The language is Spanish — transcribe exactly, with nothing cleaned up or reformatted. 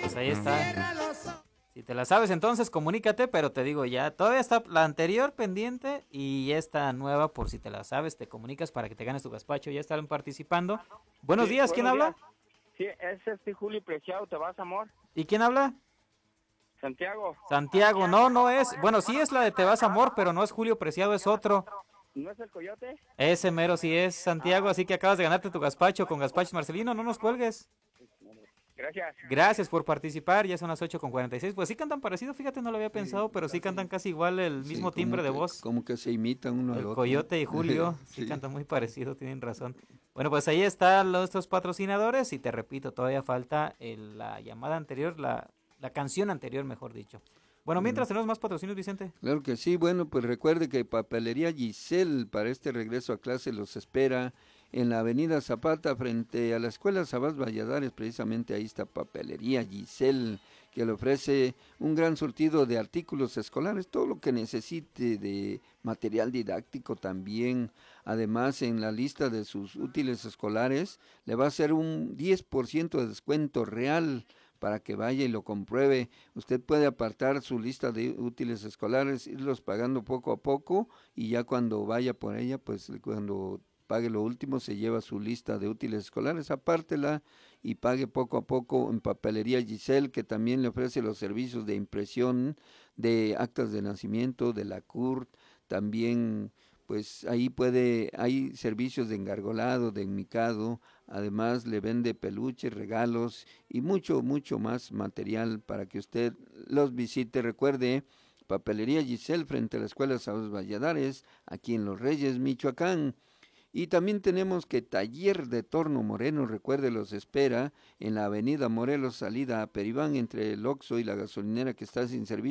Pues ahí está. Si te la sabes, entonces comunícate, pero te digo ya, todavía está la anterior pendiente y esta nueva, por si te la sabes, te comunicas para que te ganes tu gazpacho. Ya están participando. Buenos Sí, días, ¿quién buenos días. habla? Sí, es este Julio Preciado, ¿te vas, amor? ¿Y quién habla? Santiago. Santiago, no, no es. Bueno, sí es la de Te vas, amor, pero no es Julio Preciado, es otro. ¿No es el coyote? Ese mero sí es Santiago, Ah, así que acabas de ganarte tu gazpacho con Gazpacho Marcelino, no nos cuelgues. gracias. Gracias por participar, ya son las ocho con cuarenta y seis. Pues sí cantan parecido, fíjate, no lo había pensado, pero sí cantan casi igual, el Sí, mismo como timbre de que, voz. como que se imitan uno al El otro. Coyote y Julio, sí Sí. cantan muy parecido, tienen razón. Bueno, pues ahí están los, estos patrocinadores y te repito, todavía falta el- la llamada anterior, la, la canción anterior, mejor dicho. Bueno, Bueno, mientras tenemos más patrocinios, Vicente. claro que sí. Bueno, pues recuerde que Papelería Giselle para este regreso a clase los espera en la Avenida Zapata frente a la Escuela Sabás Valladares. Precisamente ahí está Papelería Giselle, que le ofrece un gran surtido de artículos escolares, todo lo que necesite de material didáctico también. Además, en la lista de sus útiles escolares le va a hacer un diez por ciento de descuento real para que vaya y lo compruebe. Usted puede apartar su lista de útiles escolares, irlos pagando poco a poco y ya cuando vaya por ella, pues cuando pague lo último se lleva su lista de útiles escolares, apártela y pague poco a poco en Papelería Giselle, que también le ofrece los servicios de impresión de actas de nacimiento, de la C U R T, también pues ahí puede, hay servicios de engargolado, de enmicado, además le vende peluches, regalos y mucho, mucho más material para que usted los visite. Recuerde, Papelería Giselle frente a la Escuela Sabas Valladares, aquí en Los Reyes, Michoacán. Y también tenemos que Taller de Torno Moreno, recuerde, los espera en la avenida Morelos, salida a Peribán, entre el Oxxo y la gasolinera que está sin servicio.